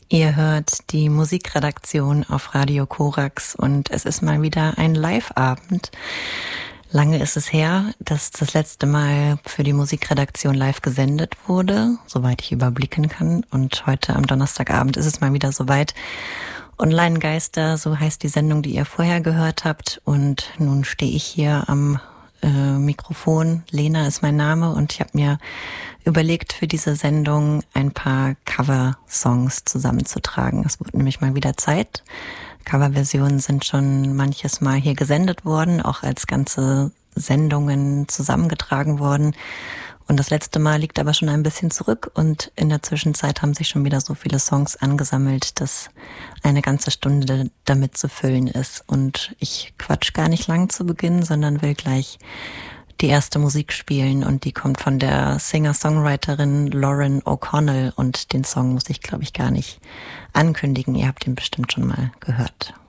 Ihr hört die Musikredaktion auf Radio Korax und es ist mal wieder ein Live-Abend. Lange ist es her, dass das letzte Mal für die Musikredaktion live gesendet wurde, soweit ich überblicken kann. Und heute am Donnerstagabend ist es mal wieder soweit. Online-Geister, so heißt die Sendung, die ihr vorher gehört habt. Und nun stehe ich hier am Mikrofon. Lena ist mein Name und ich habe mir überlegt, für diese Sendung ein paar Cover-Songs zusammenzutragen. Es wird nämlich mal wieder Zeit. Coverversionen sind schon manches Mal hier gesendet worden, auch als ganze Sendungen zusammengetragen worden. Und das letzte Mal liegt aber schon ein bisschen zurück und in der Zwischenzeit haben sich schon wieder so viele Songs angesammelt, dass eine ganze Stunde damit zu füllen ist. Und ich quatsch gar nicht lang zu Beginn, sondern will gleich die erste Musik spielen und die kommt von der Singer-Songwriterin Lauren O'Connell und den Song muss ich, glaube ich, gar nicht ankündigen. Ihr habt ihn bestimmt schon mal gehört.